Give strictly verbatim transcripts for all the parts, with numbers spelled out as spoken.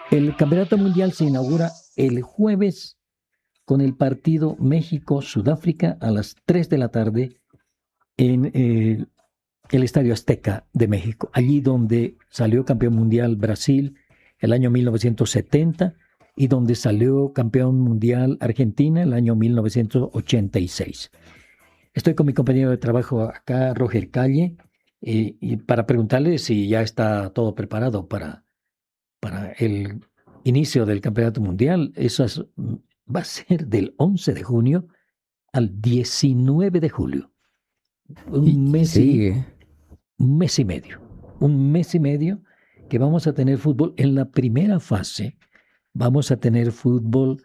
El Campeonato Mundial se inaugura el jueves con el partido México-Sudáfrica a las tres de la tarde en eh, el Estadio Azteca de México, allí donde salió campeón mundial Brasil el año mil novecientos setenta y donde salió campeón mundial Argentina el año mil novecientos ochenta y seis. Estoy con mi compañero de trabajo acá, Roger Calle, eh, y para preguntarle si ya está todo preparado para, para el inicio del Campeonato Mundial. Eso es, va a ser del once de junio al diecinueve de julio. Un Y mes, y, sigue. un mes y medio. Un mes y medio que vamos a tener fútbol. En la primera fase vamos a tener fútbol,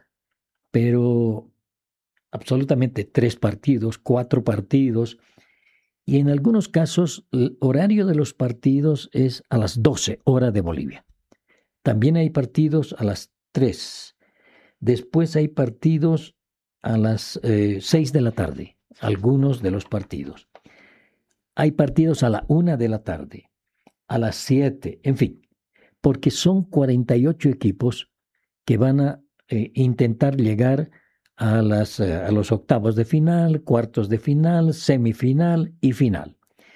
pero absolutamente tres partidos, cuatro partidos. Y en algunos casos el horario de los partidos es a las doce, hora de Bolivia. También hay partidos a las tres. Después hay partidos a las eh, seis de la tarde, algunos de los partidos. Hay partidos a la una de la tarde, a las siete, en fin, porque son cuarenta y ocho equipos que van a eh, intentar llegar a, las, eh, a los octavos de final, cuartos de final, semifinal y final.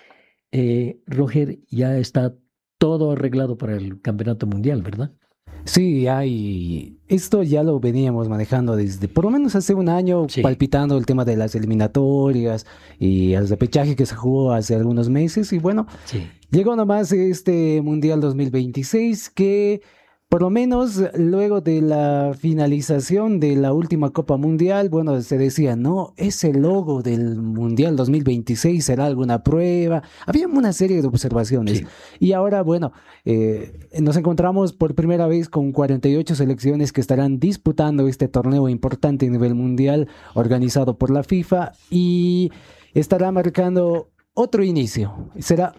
Eh, Roger, ya está todo arreglado para el Campeonato Mundial, ¿verdad? Sí, hay. Esto ya lo veníamos manejando desde por lo menos hace un año, Sí. palpitando el tema de las eliminatorias y el repechaje que se jugó hace algunos meses. Y bueno, Sí. llegó nomás este Mundial dos mil veintiséis que, por lo menos luego de la finalización de la última Copa Mundial, bueno, se decía, no, ese logo del Mundial dos mil veintiséis será alguna prueba. Había una serie de observaciones. Sí. Y ahora, bueno, eh, nos encontramos por primera vez con cuarenta y ocho selecciones que estarán disputando este torneo importante a nivel mundial organizado por la FIFA y estará marcando otro inicio. Será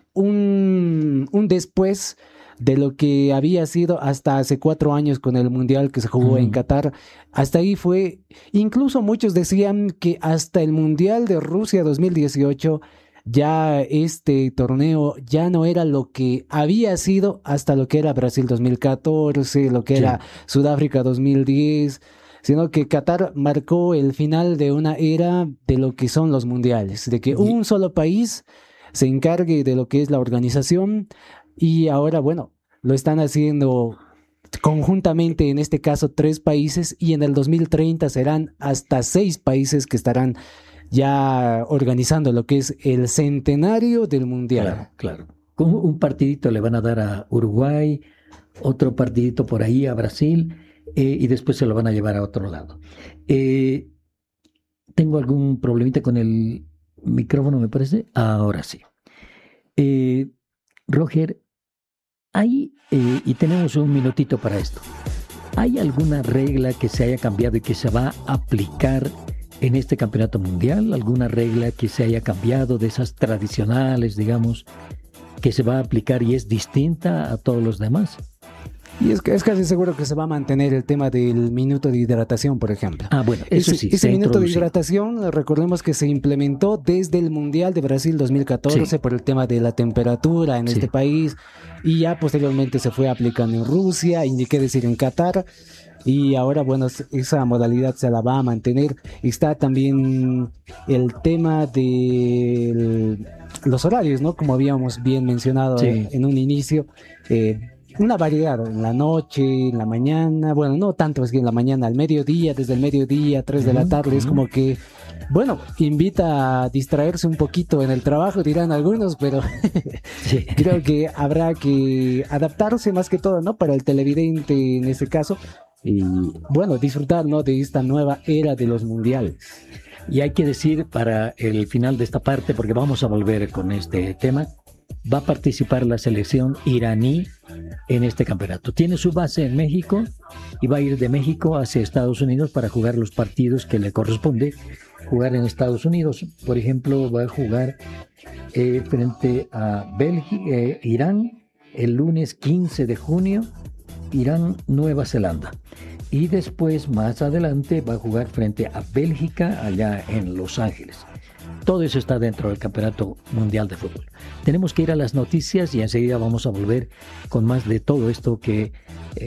un, un después de lo que había sido hasta hace cuatro años con el Mundial que se jugó Uh-huh. en Qatar. Hasta ahí fue, incluso muchos decían que hasta el Mundial de Rusia dos mil dieciocho ya este torneo ya no era lo que había sido hasta lo que era Brasil dos mil catorce, lo que Sí. era Sudáfrica dos mil diez, sino que Qatar marcó el final de una era de lo que son los mundiales, de que Y- un solo país se encargue de lo que es la organización. Y ahora, bueno, lo están haciendo conjuntamente, en este caso, tres países, y en el dos mil treinta serán hasta seis países que estarán ya organizando lo que es el centenario del Mundial. Claro, claro. Con un partidito le van a dar a Uruguay, otro partidito por ahí a Brasil, eh, y después se lo van a llevar a otro lado. Eh, tengo algún problemita con el micrófono, me parece. Ahora sí. Eh, Roger, hay, eh, y tenemos un minutito para esto. ¿Hay alguna regla que se haya cambiado y que se va a aplicar en este campeonato mundial? ¿Alguna regla que se haya cambiado de esas tradicionales, digamos, que se va a aplicar y es distinta a todos los demás? Y es, que es casi seguro que se va a mantener el tema del minuto de hidratación, por ejemplo. Ah, bueno, eso ese, sí. Ese se ha minuto de introducido. hidratación, recordemos que se implementó desde el Mundial de Brasil dos mil catorce Sí. por el tema de la temperatura en Sí. este país, y ya posteriormente se fue aplicando en Rusia, y ni qué decir en Qatar, y ahora, bueno, esa modalidad se la va a mantener. Está también el tema de los horarios, ¿no? Como habíamos bien mencionado Sí. en, en un inicio, eh, una variedad en la noche, en la mañana, bueno, no tanto es que en la mañana, al mediodía, desde el mediodía, tres de la Ujú, tarde, es ujú. como que, bueno, invita a distraerse un poquito en el trabajo, dirán algunos, pero Sí. creo que habrá que adaptarse más que todo, ¿no? Para el televidente en este caso, y bueno, disfrutar, ¿no? De esta nueva era de los mundiales. Y hay que decir para el final de esta parte, porque vamos a volver con este tema, va a participar la selección iraní en este campeonato. Tiene su base en México y va a ir de México hacia Estados Unidos para jugar los partidos que le corresponde jugar en Estados Unidos. Por ejemplo, va a jugar eh, frente a Bélgica, eh, Irán el lunes quince de junio, Irán, Nueva Zelanda. Y después, más adelante, va a jugar frente a Bélgica allá en Los Ángeles. Todo eso está dentro del Campeonato Mundial de Fútbol. Tenemos que ir a las noticias y enseguida vamos a volver con más de todo esto que